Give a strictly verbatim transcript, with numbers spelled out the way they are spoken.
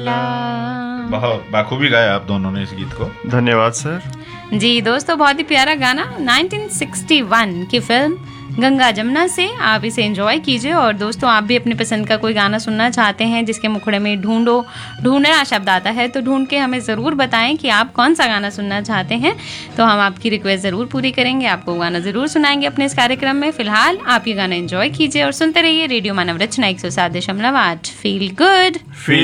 बहुत बाखूबी गाया आप दोनों ने इस गीत को। धन्यवाद सर। जी दोस्तों, बहुत ही प्यारा गाना नाइनटीन सिक्सटी वन की फिल्म गंगा जमुना से। आप इसे एंजॉय कीजिए। और दोस्तों, आप भी अपनी पसंद का कोई गाना सुनना चाहते हैं जिसके मुखड़े में ढूंढो ढूंढना शब्द आता है, तो ढूंढ के हमें ज़रूर बताएं कि आप कौन सा गाना सुनना चाहते हैं, तो हम आपकी रिक्वेस्ट ज़रूर पूरी करेंगे, आपको गाना ज़रूर सुनाएंगे अपने इस कार्यक्रम में। फिलहाल आप ये गाना एंजॉय कीजिए और सुनते रहिए रेडियो मानव रचना एक सौ सात दशमलव आठ। Feel good.